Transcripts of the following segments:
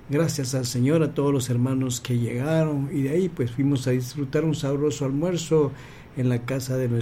Gracias al Señor, a todos los hermanos que llegaron, y de ahí pues fuimos a disfrutar un sabroso almuerzo en la casa de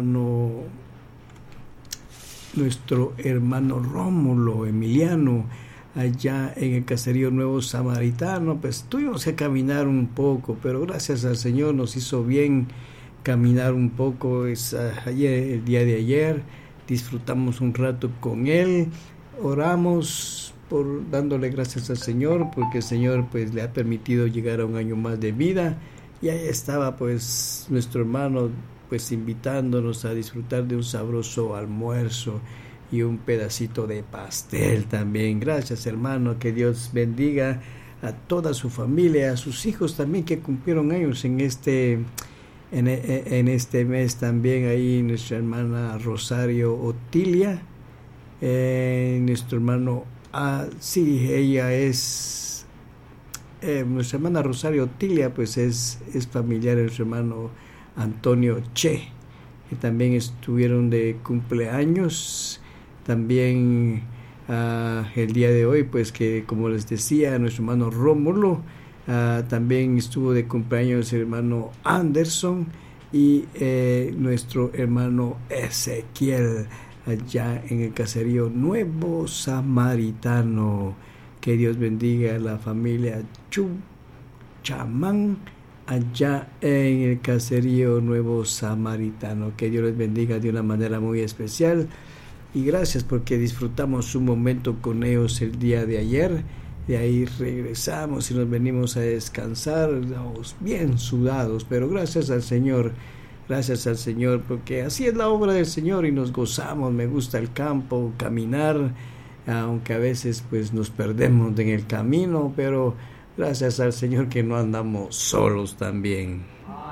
nuestro hermano Rómulo Emiliano, allá en el caserío Nuevo Samaritano. Pues tuvimos que caminar un poco, pero gracias al Señor nos hizo bien caminar un poco. Ayer, el día de ayer, disfrutamos un rato con él, oramos dándole gracias al Señor, porque el Señor pues le ha permitido llegar a un año más de vida, y ahí estaba pues nuestro hermano pues invitándonos a disfrutar de un sabroso almuerzo y un pedacito de pastel también. Gracias, hermano, que Dios bendiga a toda su familia, a sus hijos también que cumplieron años en este mes también. Ahí nuestra hermana Rosario Otilia, nuestro hermano, ella es, nuestra hermana Rosario Otilia pues es familiar de nuestro hermano Antonio Che, que también estuvieron de cumpleaños también el día de hoy, pues que como les decía, nuestro hermano Rómulo, también estuvo de cumpleaños el hermano Anderson, y nuestro hermano Ezequiel allá en el caserío Nuevo Samaritano. Que Dios bendiga a la familia Chamán allá en el caserío Nuevo Samaritano. Que Dios les bendiga de una manera muy especial, y gracias porque disfrutamos un momento con ellos el día de ayer. De ahí regresamos y nos venimos a descansar, estamos bien sudados, pero gracias al Señor, porque así es la obra del Señor y nos gozamos. Me gusta el campo, caminar, aunque a veces pues nos perdemos en el camino, pero gracias al Señor que no andamos solos también.